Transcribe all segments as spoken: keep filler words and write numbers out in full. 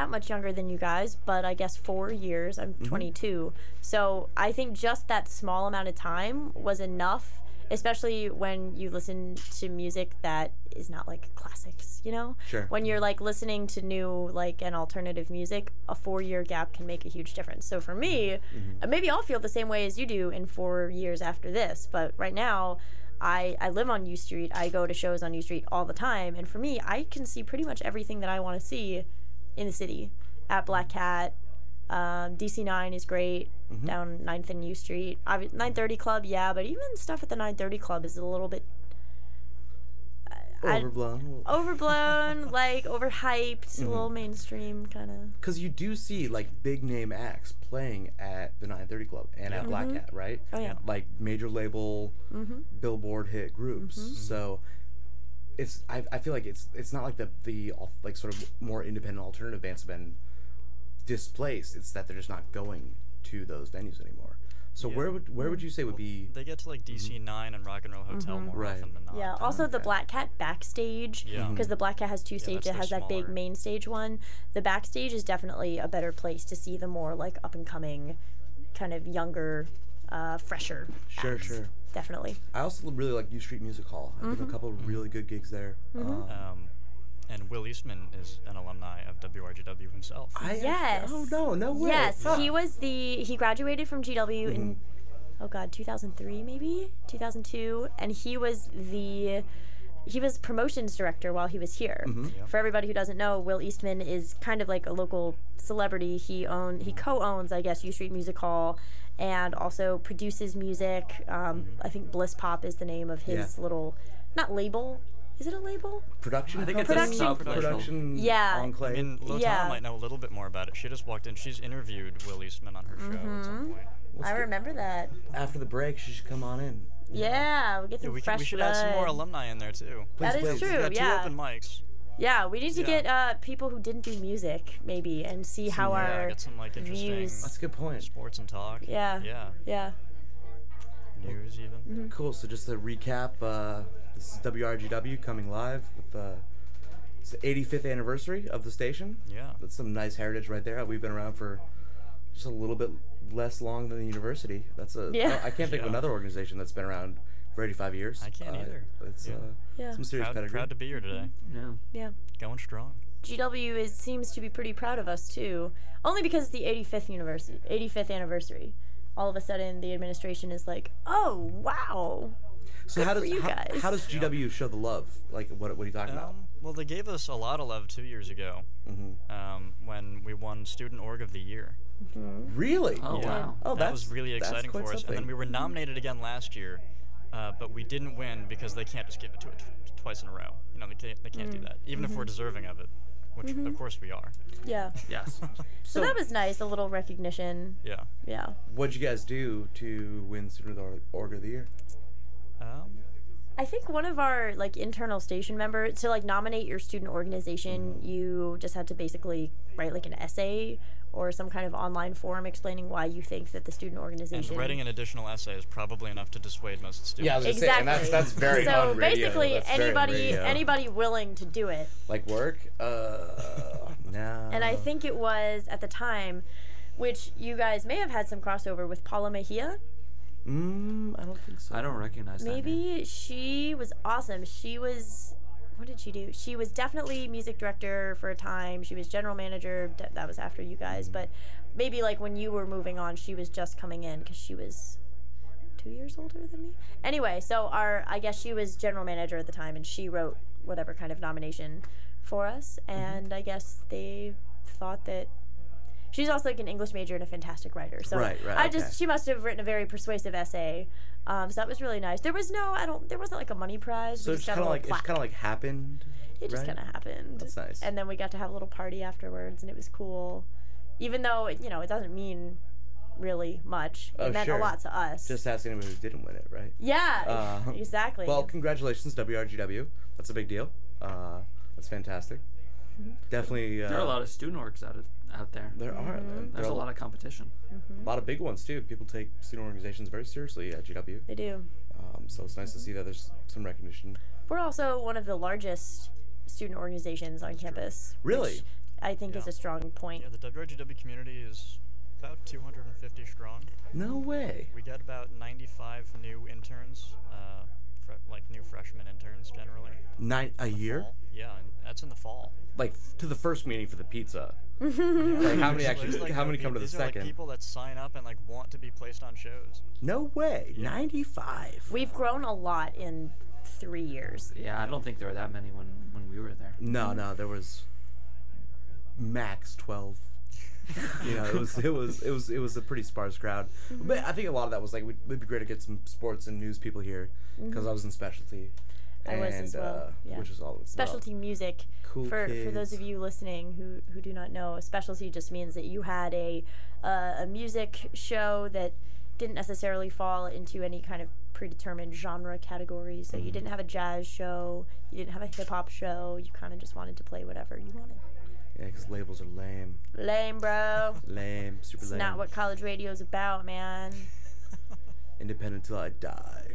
that much younger than you guys, but I guess four years. I'm Mm-hmm. twenty-two. So I think just that small amount of time was enough, especially when you listen to music that is not like classics, you know? Sure. When you're like listening to new like an alternative music, a four-year gap can make a huge difference. So for me, Mm-hmm. maybe I'll feel the same way as you do in four years after this, but right now I, I live on U Street. I go to shows on U Street all the time, and for me, I can see pretty much everything that I want to see in the city at Black Cat. Um, D C nine is great Mm-hmm. down ninth and U Street. Obvi- nine thirty Club, yeah, but even stuff at the nine thirty Club is a little bit I- Overblown. overblown, like overhyped, a little mainstream kind of. Because you do see like big name acts playing at the nine thirty Club and at Black Cat, right? Oh, yeah. Like major label, Billboard hit groups. So it's I, I feel like it's it's not like the the al- like sort of more independent alternative bands have been displaced. It's that they're just not going to those venues anymore. So Yeah. where would where would you say would be? They get to like D C nine and Rock and Roll Hotel more Right. often than not. Yeah. Also, the okay. Black Cat backstage, Yeah. because the Black Cat has two stages. that's It their has that big smaller- main stage one. The backstage is definitely a better place to see the more like up and coming, kind of younger, uh, fresher. Sure, acts. sure. Definitely. I also really like U Street Music Hall. I've been to a couple of really good gigs there. Um, Um, and Will Eastman is an alumni of W R G W himself. I Yes. Oh no, no way. Yes, Huh. he was the he graduated from G W in Mm-hmm. oh god, two thousand three maybe, two thousand two, and he was the he was promotions director while he was here. Mm-hmm. For everybody who doesn't know, Will Eastman is kind of like a local celebrity. He own he co-owns, I guess, U Street Music Hall, and also produces music. Um, I think Bliss Pop is the name of his Mm-hmm. Yeah. little not label. Is it a label? Production. I think it's a company? Production- Production. Yeah. Enclave. I mean, Lotana Yeah. might know a little bit more about it. She just walked in. She's interviewed Will Eastman on her show at some point. I remember that. After the break, she should come on in. Yeah, we get Yeah, some we, can, fresh we should blood. add some more alumni in there too. That Please, is please. We've true. got two Yeah. open mics. Yeah, we need to Yeah. get uh, people who didn't do music, maybe, and see how yeah, our get some like interesting views. That's a good point. sports and talk. Yeah. Yeah. Yeah. News even. Cool. So just to recap, uh, this is W R G W coming live with uh, it's the eighty-fifth anniversary of the station. Yeah. That's some nice heritage right there. We've been around for just a little bit less long than the university. That's a. Yeah. I can't think of Yeah. another organization that's been around for eighty-five years. I can't Uh, either. It's Yeah. uh, Yeah. some serious Proud, pedigree. proud to be here today. Yeah. Yeah. Going strong. G W is seems to be pretty proud of us too, only because it's the eighty-fifth university, eighty-fifth anniversary. All of a sudden, the administration is like, "Oh wow, so good how does for you how, guys. how does G W show the love? Like what what are you talking about? Um, well, they gave us a lot of love two years ago Mm-hmm. um, when we won Student Org of the Year. Really? Oh, Yeah. wow. Oh, that that's was really that's exciting for quite us. And something. then we were nominated again last year, uh, but we didn't win because they can't just give it to it t- twice in a row. You know, they can't, they can't do that, even if we're deserving of it, which of course we are. yeah." Yes. So that was nice, a little recognition. Yeah. Yeah. What'd you guys do to win Student Org Org of the Year? Um, I think one of our like internal station members to like nominate your student organization, you just had to basically write like an essay or some kind of online form explaining why you think that the student and organization. writing an additional essay is probably enough to dissuade most students. Yeah, I was gonna Exactly. say, and that's that's very so on radio. basically, That's very on anybody radio. anybody willing to do it. like work. Uh, no. And I think it was at the time, which you guys may have had some crossover with Paula Mejia. Mm, I don't think so. I don't recognize that name. Maybe she was awesome. She was, what did she do? She was definitely music director for a time. She was general manager. D- that was after you guys. But maybe like when you were moving on, she was just coming in because she was two years older than me. Anyway, so our, I guess she was general manager at the time, and she wrote whatever kind of nomination for us. And I guess they thought that. She's also like an English major and a fantastic writer. So Right, right, I okay. just she must have written a very persuasive essay. Um, so that was really nice. There was no I don't there wasn't like a money prize. So we it's just got kind a of little like it's plaque. kind of like happened. It just right? kind of happened. That's nice. And then we got to have a little party afterwards, and it was cool. Even though you know it doesn't mean really much, it Oh, meant sure. a lot to us. Just ask anyone who didn't win it, right? yeah, Uh, exactly. Well, congratulations, W R G W. That's a big deal. Uh, that's fantastic. Definitely. Uh, There are a lot of student orgs out of, out there. There are. There There's are a lot of competition. a lot of big ones too. People take student organizations very seriously at G W. they do. Um, so it's nice to see that there's some recognition. We're also one of the largest student organizations on campus. Really? which, I think is Yeah. a strong point. Yeah, the W R G W community is about two hundred fifty strong. No way. We get about ninety-five new interns, uh, fre- like new freshman interns generally. Nine a in the year? fall. Yeah, and that's in the fall. Like to the first meeting for the pizza. Yeah, Like, how many there's- actually- there's, like, how no many pe- come to the these are, like, second? people that sign up and like want to be placed on shows. No way. Yeah. ninety-five. We've grown a lot in three years. Yeah, I don't think there were that many when, when we were there. No, no, there was max twelve. You know, it was it was it was it was a pretty sparse crowd. But I think a lot of that was like, it'd be great to get some sports and news people here because I was in specialty. I was as and, well, uh, yeah. Which is all Specialty music. Cool for for those kids. of you listening who who do not know, a specialty just means that you had a uh, a music show that didn't necessarily fall into any kind of predetermined genre category. So you didn't have a jazz show, you didn't have a hip hop show. You kind of just wanted to play whatever you wanted. Yeah, because labels are lame, Lame, bro. lame, super It's lame. not what college radio's about, man. Independent till I die.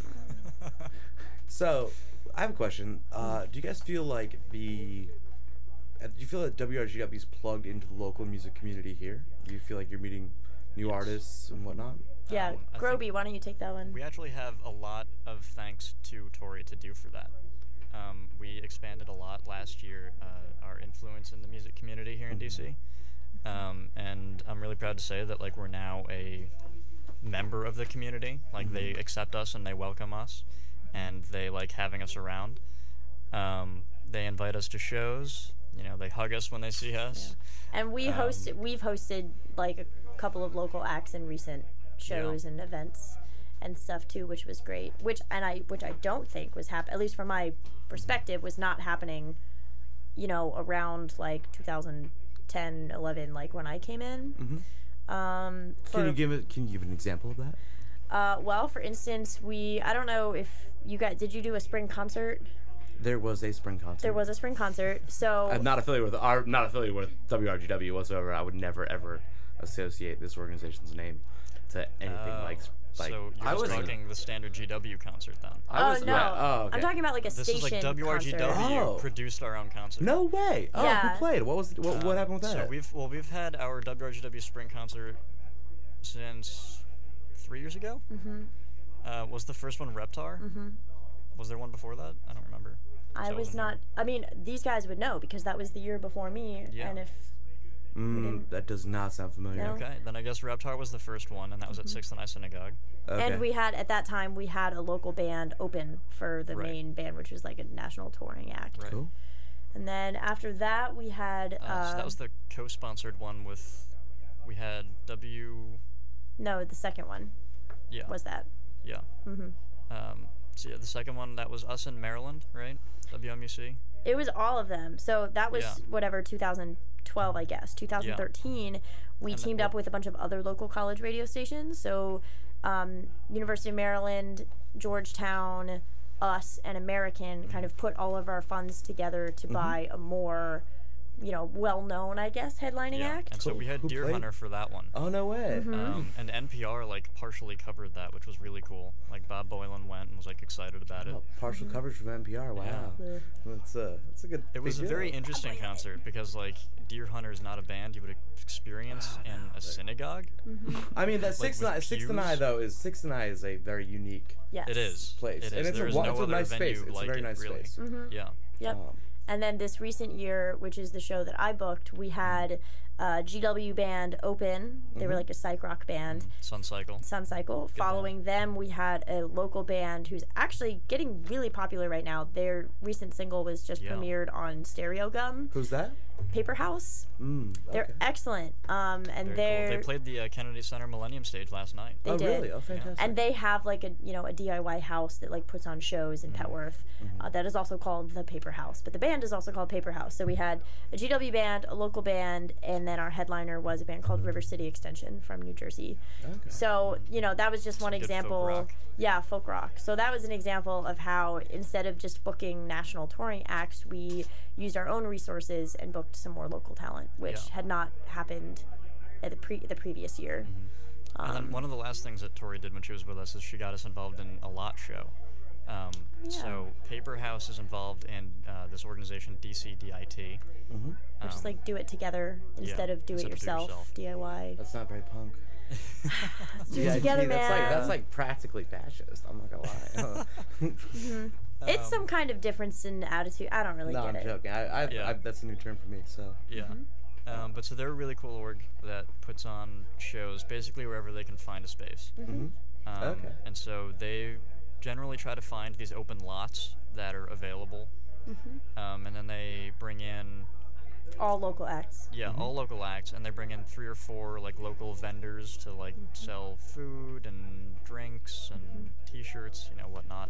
So, I have a question. Uh, do you guys feel like the uh, do you feel that W R G W is plugged into the local music community here? Do you feel like you're meeting new artists and whatnot? Yeah, Um, I Groby, think why don't you take that one? We actually have a lot of thanks to Tori to do for that. Um, we expanded a lot last year, uh, our influence in the music community here in D C. Um, and I'm really proud to say that like we're now a member of the community. Like they accept us and they welcome us, and they like having us around. Um, they invite us to shows. You know, they hug us when they see us. And we Um, hosted, we've hosted like a couple of local acts in recent shows Yeah. and events and stuff too, which was great. Which and I, which I don't think was hap- at least from my perspective, was not happening. You know, around like two thousand ten, eleven, like when I came in. Mm-hmm. Um, for, Can you give it? Can you give an example of that? Uh, well, for instance, we I don't know if you guys did you do a spring concert? There was a spring concert. There was a spring concert, so I'm not affiliated with. I'm not affiliated with W R G W whatsoever. I would never ever associate this organization's name to anything Oh, like like. so you're I just was talking the standard G W concert then. I oh was, no, yeah, oh, okay. I'm talking about like a This is station like W R G W concert. Oh. produced our own concert. No way. Oh, Yeah. who played? What was what, what Um, happened with that? So we've well we've had our W R G W spring concert since three years ago. Mm-hmm. Uh, was the first one Reptar? Mm-hmm. Was there one before that? I don't remember. I So was wasn't not. here. I mean, these guys would know because that was the year before me. Yeah. And if mm, that does not sound familiar. No. Okay, then I guess Reptar was the first one, and that was at Sixth and I Synagogue. Okay. and we had at that time we had a local band open for the Right. main band, which was like a national touring act. Right. Cool. And then after that we had. Uh, Uh, so that was the co-sponsored one with. We had W. no, the second one Yeah. was that. Yeah. hmm Um, so yeah, the second one that was us in Maryland, right? W M U C. It was all of them. So that was Yeah. whatever two thousand twelve, I guess. twenty thirteen, we And the- teamed up with a bunch of other local college radio stations. So um, University of Maryland, Georgetown, us, and American kind of put all of our funds together to buy a more, you know, well-known, I guess, headlining Yeah. act. And so Cool. we had Who Deer played? Hunter for that one. Oh no way. Mm-hmm. Um, and N P R like partially covered that, which was really cool. Like Bob Boylan went and was like excited about it. Oh, partial coverage from N P R. Wow. Yeah. That's a that's a good. It was a big very deal. interesting concert because like Deer Hunter is not a band you would experience in a synagogue. I mean, that six with and I, six and I pews? though is six and I is a very unique. Yes. It is. Place. It And is. it's a There is wa- no it's a other nice venue space. It's a like very it, nice really. space. Yeah. Yep. Um, And then this recent year, which is the show that I booked, we had uh, G W band open. They were like a psych rock band. Sun Cycle. Sun Cycle. Following them, we had a local band who's actually getting really popular right now. Their recent single was just Yeah. premiered on Stereo Gum. Who's that? Paper House. Mm, They're okay. excellent. Um, and Very they're cool. They played the uh, Kennedy Center Millennium Stage last night. they oh did. really? Oh fantastic. And they have like a you know a D I Y house that like puts on shows in Petworth. Uh, that is also called the Paper House, but the band is also called Paper House. So we had a G W band, a local band, and then our headliner was a band called River City Extension from New Jersey. Okay. So you know that was just one good folk example. rock. Yeah, folk rock. So that was an example of how instead of just booking national touring acts, we used our own resources and booked some more local talent, which Yeah. had not happened at the pre the previous year. And Um, then one of the last things that Tori did when she was with us is she got us involved in a lot show. Um, Yeah. So Paper House is involved in uh, this organization, D C D I T. Mm-hmm. Which is like do it together instead of do it instead of do yourself, yourself. D I Y. That's not very punk. Let's do it Yeah, together, gee, that's man. like that's like practically fascist. I'm not gonna lie. Mhm. It's Um, some kind of difference in attitude. I don't really no, get I'm it. joking. I, I, Yeah. I, that's a new term for me. So Yeah. Um, but so they're a really cool org that puts on shows basically wherever they can find a space. Mhm. Um, Okay. And so they generally try to find these open lots that are available. Um, and then they bring in, All local acts. yeah, all local acts, and they bring in three or four like local vendors to like sell food and drinks and T-shirts, you know, whatnot.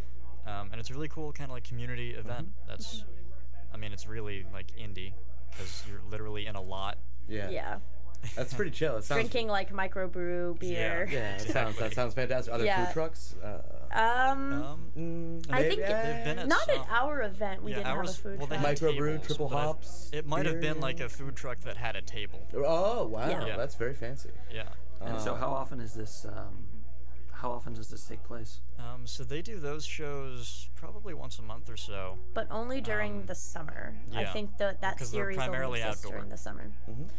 Um, and it's a really cool kind of like community event. That's, I mean, it's really like indie because you're literally in a lot. yeah, Yeah. that's pretty chill. It sounds Drinking like microbrew beer. Yeah, that sounds that Exactly. sounds fantastic. Are there Yeah. food trucks? Uh, Um, Um, mm, I think maybe? it- they've been at not at some. our event. We Yeah, didn't have ours- a food well, they truck. had Microbrew, tables, triple but I- hops, It might have beer, been like yeah. a food truck that had a table. Oh wow, Yeah. Yeah. that's very fancy. Yeah. And so, Uh, how often is this? Um, how often does this take place? Um, so they do those shows probably once a month or so. But only during Um, the summer. I yeah, think that that because they're series only primarily exists outdoor. during the summer.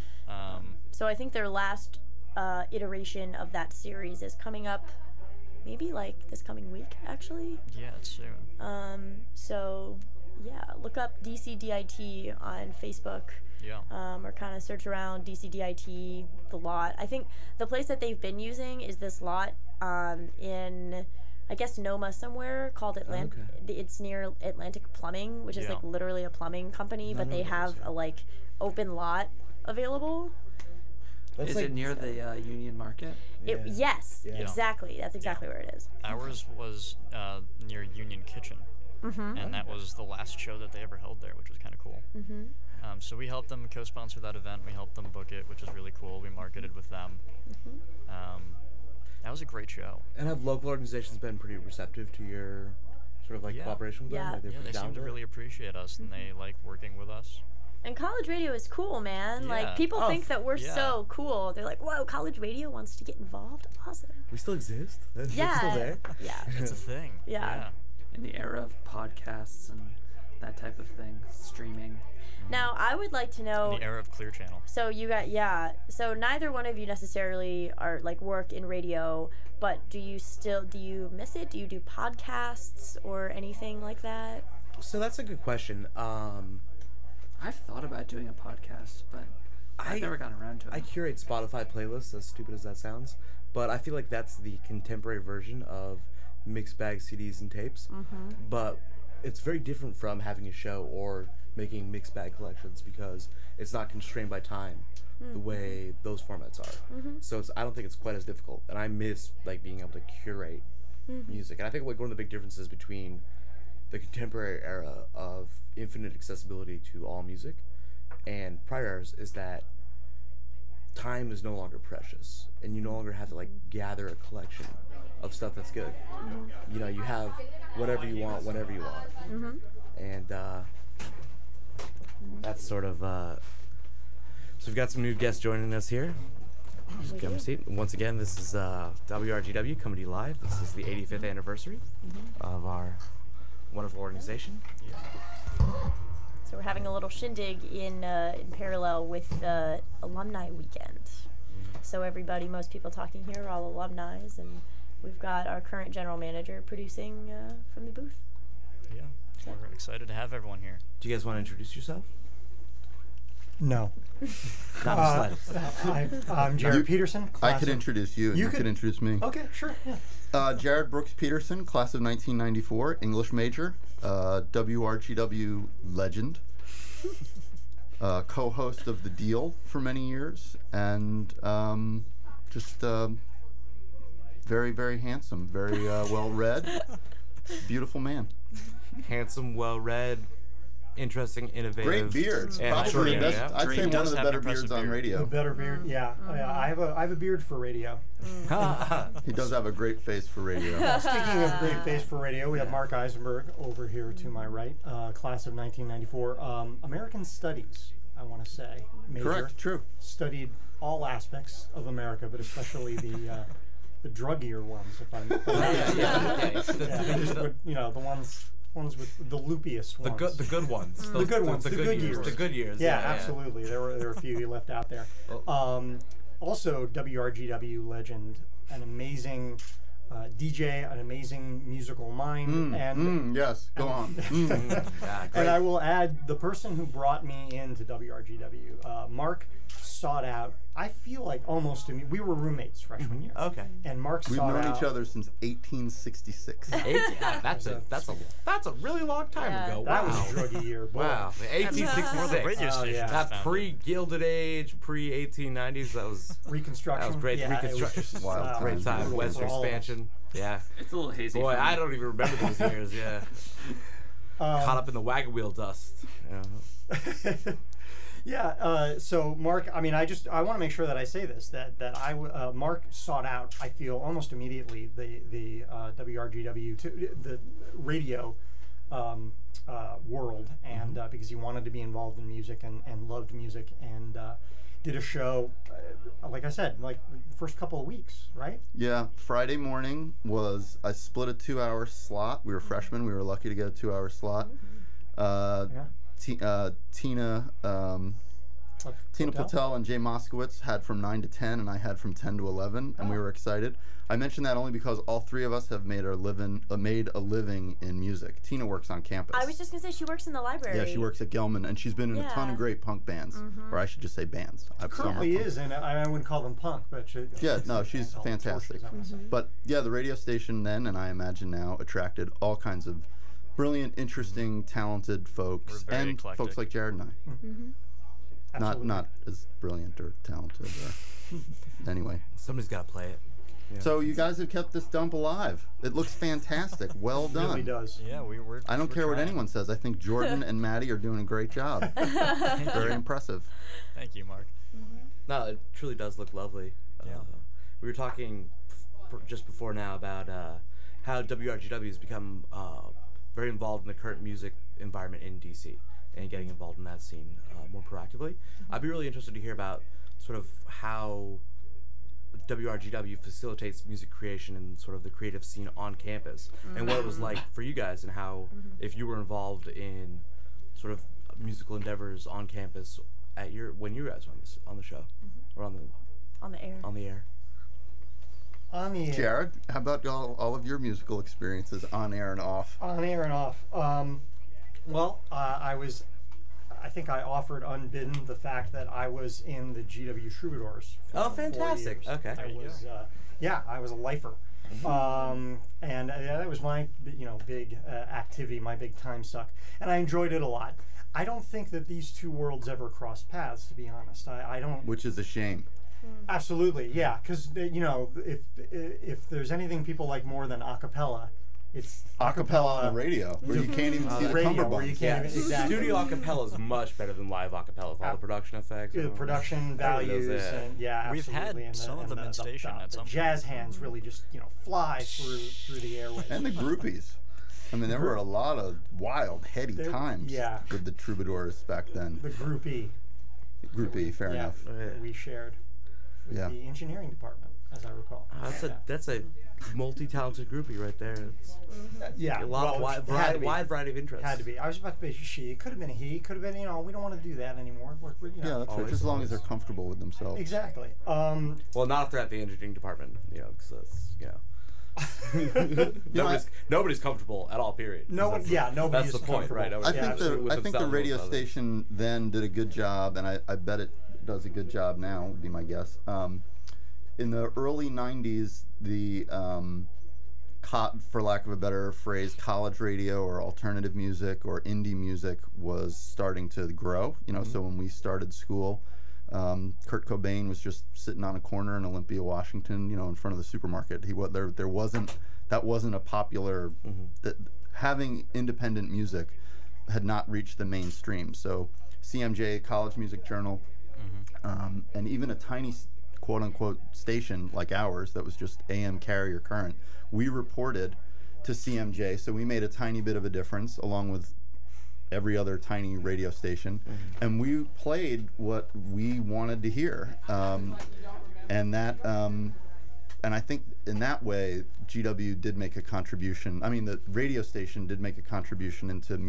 Um, So I think their last uh, iteration of that series is coming up, maybe like this coming week, actually. yeah, it's soon. Um, so yeah, look up D C D I T on Facebook. Yeah. Um, or kind of search around D C D I T, the lot. I think the place that they've been using is this lot um, in, I guess, Noma somewhere called Atlantic. Okay. It's near Atlantic Plumbing, which is Yeah. like literally a plumbing company, but know they what that is, have a like open lot available. That's Is like- it near the uh, Union Market? It, Yeah. yes, Yeah. exactly. That's exactly where it is. Ours was uh, near Union Kitchen, Mm-hmm. and that was the last show that they ever held there, which was kind of cool. Mm-hmm. Um, so we helped them co-sponsor that event. We helped them book it, which is really cool. We marketed with them. Mm-hmm. Um, that was a great show. And have local organizations been pretty receptive to your sort of like Yeah. cooperation with Yeah. them? Like, they're Yeah, pretty they down seem to with it? really appreciate us, and they like working with us. And college radio is cool, man. Yeah. Like people Oh, think that we're yeah. so cool. They're like, "Whoa, college radio wants to get involved." Awesome. We still exist. It's Yeah. still there. Yeah. It's a thing. Yeah. In the era of podcasts and that type of thing, streaming. Now, I would like to In know. the era of Clear Channel. So you got yeah. So neither one of you necessarily are like work in radio, but do you still do you miss it? Do you do podcasts or anything like that? So that's a good question. Um, I've thought about doing a podcast, but I I've never gotten around to it. I curate Spotify playlists, as stupid as that sounds, but I feel like that's the contemporary version of mixed bag C Ds and tapes. Mm-hmm. But it's very different from having a show or making mixed bag collections because it's not constrained by time the way those formats are. Mm-hmm. So it's I don't think it's quite as difficult, and I miss like being able to curate Mm-hmm. music. And I think like one of the big differences between the contemporary era of infinite accessibility to all music and prior eras is that time is no longer precious, and you no longer have to like gather a collection of stuff that's good. You know, you have whatever you want, whenever you want, Mm-hmm. and uh, that's sort of. Uh, so we've got some new guests joining us here. Just get 'em a seat. Once again, this is uh, W R G W coming to you live. This is the eighty-fifth anniversary of our wonderful organization. So we're having a little shindig in uh, in parallel with uh, alumni weekend. So everybody, most people talking here are all alumni, and we've got our current general manager producing uh, from the booth. Yeah. We're excited to have everyone here. Do you guys want to introduce yourself? No. Not Uh, the slightest. I, I'm Jared You- Peterson. I class could of- introduce you, and You you, could- could introduce me. Okay, sure. Yeah. Uh, Jared Brooks Peterson, class of nineteen ninety-four, English major, uh, W R G W legend, uh, co-host of The Deal for many years, and um, just um, very, very handsome, very uh, well-read, beautiful man. Handsome, well-read, interesting, innovative. Great beard. and Probably the yeah. best. I'd Dream say one does of the have an better impressive beards on beard. A radio. better beard. Yeah. Oh, yeah. I have a I have a beard for radio. He does have a great face for radio. Speaking of great face for radio, we have Mark Eisenberg over here to my right, uh, class of nineteen ninety-four. Um, American Studies, I want to say. Major. Correct. True. Studied all aspects of America, but especially the uh, the druggier ones, if I'm. If I'm yeah, honest. yeah, yeah. The, Yeah, they just the- would, you know, the ones ones with the loopiest the ones. good, the good ones. The Those- good ones, The, the good good years. years. The good years. Yeah, Yeah, yeah. absolutely. There were there were a few you left out there. Um, also, W R G W legend, an amazing uh, D J, an amazing musical mind, Mm, and mm, yes, go on. Mm. Yeah, and great. I will add the person who brought me into W R G W, uh, Mark, sought out. I feel like almost imme- we were roommates freshman year, Okay. and Mark We've sought known out. each other since eighteen sixty-six. eighteen, yeah, that's a So- that's a that's a really long time Yeah. ago. That wow. was a druggy year. Boy. Wow, eighteen Before the sixty-six. radio Oh, station yeah. was That founded. pre-Gilded Age, pre eighteen nineties. That was Reconstruction. that was great. Yeah, it was Reconstruction. just, Wild uh, times. Great time. brutal Western for all of us. expansion. Yeah. It's a little hazy. Boy, for me. I don't even remember those years. Yeah. Um, Caught up in the wagon wheel dust. Yeah. Yeah. Uh, so Mark, I mean, I just I want to make sure that I say this that that I w- uh, Mark sought out. I feel almost immediately the the uh, W R G W to the radio um, uh, world, and uh, because he wanted to be involved in music and, and loved music, and uh, did a show. Uh, like I said, like the first couple of weeks, right? Yeah, Friday morning was, I split a two-hour slot. We were freshmen. We were lucky to get a two-hour slot. Uh, Yeah. T- uh, Tina um, Plat- Tina Platel? Platel and Jay Moskowitz had from nine to ten, and I had from ten to eleven, and we were excited. I mention that only because all three of us have made our living, uh, made a living in music. Tina works on campus. I was just gonna say she works in the library. Yeah, she works at Gelman, and she's been in a ton Yeah. of great punk bands, or I should just say bands. I've Currently summer is, and I, I wouldn't call them punk, but she, Yeah, no, she's call them fantastic. torches, I wanna say. But yeah, the radio station then, and I imagine now, attracted all kinds of brilliant, interesting, talented folks, We're very and folks eclectic. like Jared and I. Not Absolutely. not as brilliant or talented. Or anyway, Somebody's got to play it. Yeah. so you guys have kept this dump alive. It looks fantastic. Well It done. really does. Yeah, we were. I don't we're care what trying. anyone says. I think Jordan and Maddie are doing a great job. Very impressive. Thank you, Mark. No, it truly does look lovely. Yeah. Uh, we were talking f- just before now about uh, how W R G W has become uh, very involved in the current music environment in D C and getting involved in that scene uh, more proactively. I'd be really interested to hear about sort of how W R G W facilitates music creation and sort of the creative scene on campus, and what it was like for you guys, and how if you were involved in sort of musical endeavors on campus at your when you guys were on this on the show or on the on the air. on the air. On the air. Jared, how about all, all of your musical experiences on air and off? On air and off. Um, well, uh, I was, I think I offered unbidden the fact that I was in the G W Troubadours. for Oh, four fantastic. years. Okay. I There you was, uh, yeah, I was a lifer. Um, and uh, that was my, b- you know, big uh, activity, my big time suck, and I enjoyed it a lot. I don't think that these two worlds ever crossed paths, to be honest. I, I don't. Which is a shame. Absolutely, yeah, because you know, if if there's anything people like more than a cappella, it's Acapella on the radio, where you can't even see the radio, cummerbund. where you can't even exactly. Studio acapella is much better than live acapella with all the production effects. Uh, and all- production Everybody values knows that. and yeah, We've had absolutely. and the, some of and them the, in the, station the, at the some jazz hands really just you know fly through through the airways. And the groupies. I mean, there were a lot of wild, heady There- times yeah. with the troubadours back then. the groupie, Groupie, fair yeah, enough. that we shared with Yeah. the engineering department, as I recall. Oh, that's yeah. a that's a multi-talented groupie right there. It's Uh, yeah, a lot well, of wide, it had to variety, be. wide variety of interests. Had to be. I was about to be she. It could have been a he. Could have been. You know, we don't want to do that anymore. We're, we're, you Yeah, know, that's right. Always, Just as long as always. they're comfortable with themselves. exactly. Um, Well, not if they're at the engineering department, you know, because that's you know. know, nobody's, nobody's comfortable at all. Period. 'Cause No one- that's- yeah, nobody That's is the point, right? comfortable. I Nobody's Yeah, think the comfortable with I think the themselves and radio with others. station then did a good job, and I, I bet it does a good job now. Would be my guess. Um, in the early nineties, the um, co- for lack of a better phrase, college radio or alternative music or indie music was starting to grow. You know, Mm-hmm. so when we started school, um, Kurt Cobain was just sitting on a corner in Olympia, Washington, you know, in front of the supermarket. He was there. There wasn't that wasn't a popular. Mm-hmm. That having independent music had not reached the mainstream. So C M J, College Music Journal, um, and even a tiny s- quote-unquote station like ours that was just A M carrier current, we reported to C M J. So we made a tiny bit of a difference along with every other tiny radio station, and we played what we wanted to hear, um, and that um, and I think in that way, G W did make a contribution. I mean, the radio station did make a contribution into